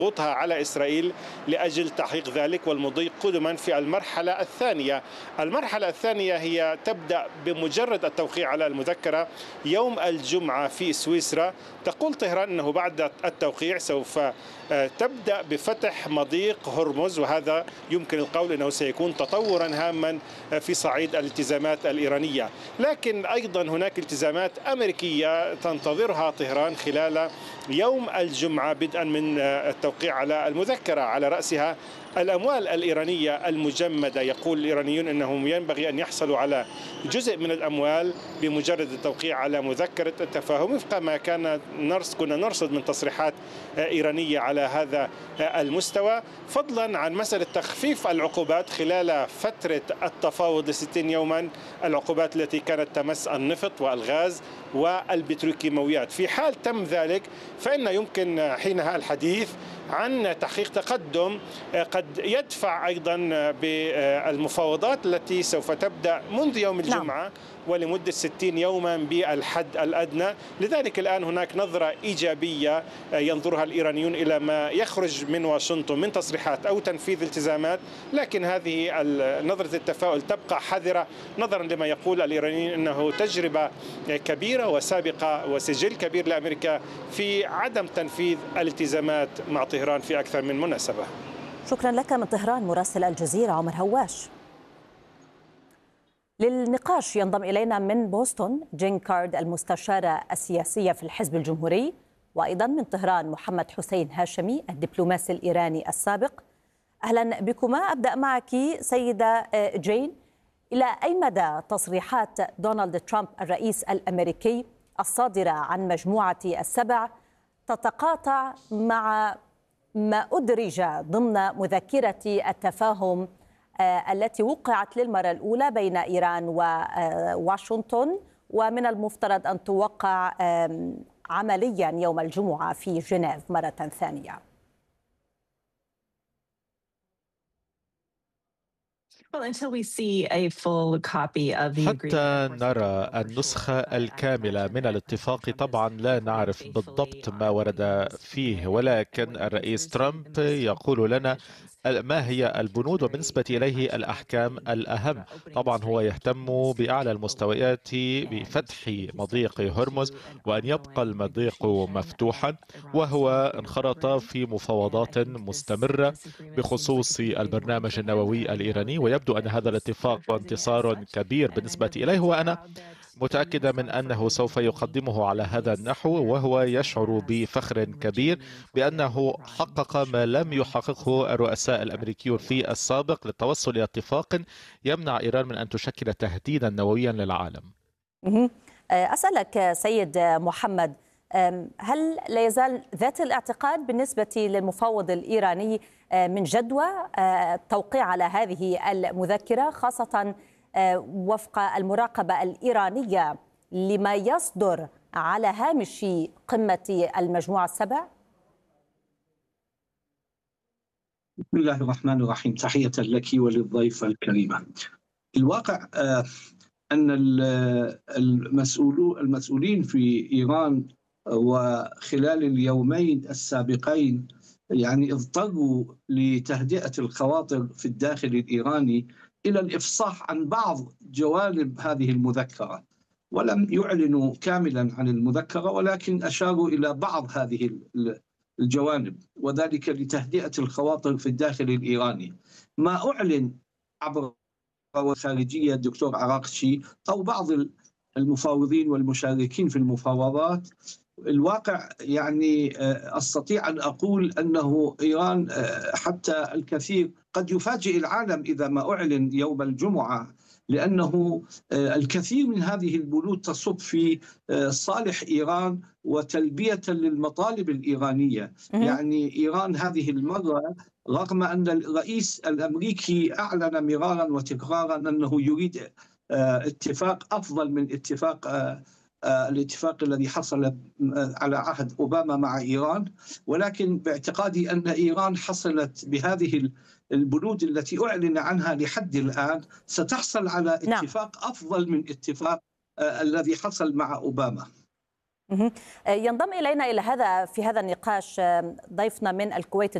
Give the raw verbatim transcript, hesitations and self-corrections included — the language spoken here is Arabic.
ضغوطها على إسرائيل لأجل تحقيق ذلك والمضي قدما في المرحلة الثانية. المرحلة الثانية هي تبدأ بمجرد التوقيع على المذكرة يوم الجمعة في سويسرا. تقول طهران أنه بعد التوقيع سوف تبدأ بفتح مضيق هرمز، وهذا يمكن القول أنه سيكون تطورا هاما في صعيد الالتزامات الإيرانية. لكن أيضا هناك التزامات أمريكية تنتظرها طهران خلال يوم الجمعة بدءا من التوقيع على المذكرة، على رأسها الأموال الإيرانية المجمدة. يقول الإيرانيون أنهم ينبغي أن يحصلوا على جزء من الأموال بمجرد التوقيع على مذكرة التفاهم، وفق ما كان نرصد كنا نرصد من تصريحات إيرانية على هذا المستوى، فضلا عن مسألة تخفيف العقوبات خلال فترة التفاوض لستين يوما، العقوبات التي كانت تمس النفط والغاز والبتروكيماويات. في حال تم ذلك فإن يمكن حينها الحديث عن تحقيق تقدم قد يدفع أيضا بالمفاوضات التي سوف تبدأ منذ يوم الجمعة نعم. ولمدة ستين يوما بالحد الأدنى. لذلك الآن هناك نظرة إيجابية ينظرها الإيرانيون إلى ما يخرج من واشنطن من تصريحات أو تنفيذ التزامات، لكن هذه نظرة التفاؤل تبقى حذرة نظرا لما يقول الإيرانيين أنه تجربة كبيرة وسابقة وسجل كبير لأمريكا في عدم تنفيذ الالتزامات مع طهران في أكثر من مناسبة. شكرا لك من طهران مراسل الجزيرة عمر هواش. للنقاش ينضم إلينا من بوسطن جين كارد المستشارة السياسية في الحزب الجمهوري، وأيضا من طهران محمد حسين هاشمي الدبلوماسي الإيراني السابق. أهلا بكما. أبدأ معك سيدة جين، إلى أي مدى تصريحات دونالد ترامب الرئيس الأمريكي الصادرة عن مجموعة السبع تتقاطع مع ما أدرج ضمن مذكرة التفاهم التي وقعت للمرة الأولى بين إيران وواشنطن، ومن المفترض أن توقع عمليا يوم الجمعة في جنيف مرة ثانية؟ حتى نرى النسخة الكاملة من الاتفاق طبعا لا نعرف بالضبط ما ورد فيه، ولكن الرئيس ترامب يقول لنا ما هي البنود وبالنسبة إليه الأحكام الأهم. طبعا هو يهتم بأعلى المستويات بفتح مضيق هرمز وأن يبقى المضيق مفتوحا، وهو انخرط في مفاوضات مستمرة بخصوص البرنامج النووي الإيراني، ويبدو أن هذا الاتفاق انتصار كبير بالنسبة إليه، وأنا متأكدة من أنه سوف يقدمه على هذا النحو، وهو يشعر بفخر كبير بأنه حقق ما لم يحققه الرؤساء الأمريكيون في السابق للتوصل إلى اتفاق يمنع إيران من أن تشكل تهديدا نوويا للعالم. أسألك سيد محمد، هل لا يزال ذات الاعتقاد بالنسبة للمفاوض الإيراني من جدوى التوقيع على هذه المذكرة، خاصة وفق المراقبة الإيرانية لما يصدر على هامش قمة المجموعة السبع؟ بسم الله الرحمن الرحيم. تحية لك وللضيفة الكريمة. الواقع أن المسؤولين في إيران وخلال اليومين السابقين يعني اضطروا لتهدئة الخواطر في الداخل الإيراني إلى الإفصاح عن بعض جوانب هذه المذكرة، ولم يعلنوا كاملا عن المذكرة ولكن أشاروا إلى بعض هذه الجوانب، وذلك لتهدئة الخواطر في الداخل الإيراني. ما أعلن عبر الخارجية الدكتور عراقشي أو بعض المفاوضين والمشاركين في المفاوضات، الواقع يعني أستطيع أن أقول أنه إيران حتى الكثير قد يفاجئ العالم إذا ما أعلن يوم الجمعة، لأنه الكثير من هذه البنود تصب في صالح إيران وتلبية للمطالب الإيرانية. يعني إيران هذه المرة رغم أن الرئيس الأمريكي أعلن مرارا وتكرارا أنه يريد اتفاق أفضل من اتفاق الاتفاق الذي حصل على عهد أوباما مع إيران، ولكن باعتقادي أن إيران حصلت بهذه البنود التي أعلن عنها لحد الآن ستحصل على اتفاق نعم. أفضل من اتفاق الذي حصل مع أوباما. ينضم إلينا إلى هذا في هذا النقاش ضيفنا من الكويت